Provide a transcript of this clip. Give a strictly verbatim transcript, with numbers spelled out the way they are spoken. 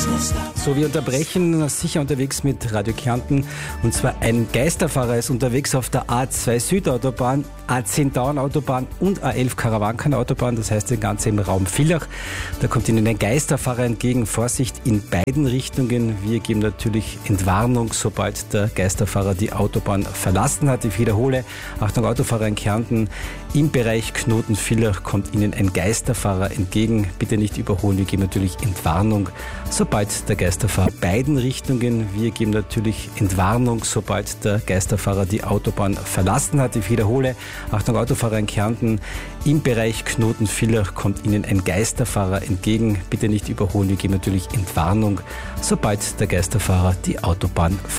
So, wir unterbrechen sicher unterwegs mit Radio Kärnten. Und zwar ein Geisterfahrer ist unterwegs auf der A zwei Südautobahn, A zehn Tauernautobahn und A elf Karawankenautobahn. Das heißt, das Ganze im Raum Villach. Da kommt Ihnen ein Geisterfahrer entgegen. Vorsicht in beiden Richtungen. Wir geben natürlich Entwarnung, sobald der Geisterfahrer die Autobahn verlassen hat. Ich wiederhole, Achtung Autofahrer in Kärnten. Im Bereich Knoten-Villach kommt Ihnen ein Geisterfahrer entgegen. Bitte nicht überholen. Wir geben natürlich Entwarnung, sobald der Geisterfahrer beiden Richtungen. Wir geben natürlich Entwarnung, sobald der Geisterfahrer die Autobahn verlassen hat. Ich wiederhole, Achtung Autofahrer in Kärnten. Im Bereich Knoten-Villach kommt Ihnen ein Geisterfahrer entgegen. Bitte nicht überholen. Wir geben natürlich Entwarnung, sobald der Geisterfahrer die Autobahn verlassen hat.